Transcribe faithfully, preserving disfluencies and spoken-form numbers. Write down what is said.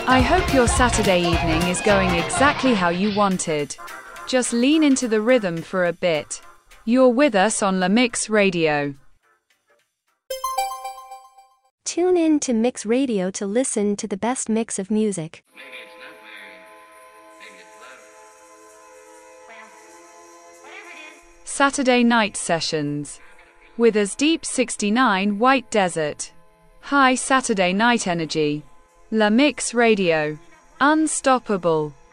I hope your Saturday evening is going exactly how you wanted. Just lean into the rhythm for a bit. You're with us on La Mix Radio. Tune in to Mix Radio to listen to the best mix of music. Maybe it's not married. Maybe it's love. Well, whatever it is. Saturday Night Sessions. With us Deep sixty-nine White Desert. High Saturday night energy. La Mix Radio. Unstoppable.